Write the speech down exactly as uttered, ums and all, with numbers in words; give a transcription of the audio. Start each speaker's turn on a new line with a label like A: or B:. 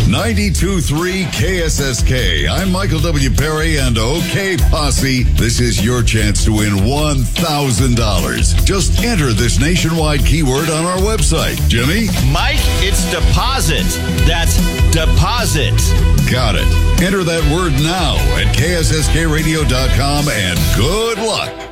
A: ninety-two point three K S S K. I'm Michael W. Perry and OK Posse. This is your chance to win one thousand dollars. Just enter this nationwide keyword on our website. Jimmy?
B: Mike, it's deposit. That's deposit.
A: Got it. Enter that word now at K S S K radio dot com and good luck.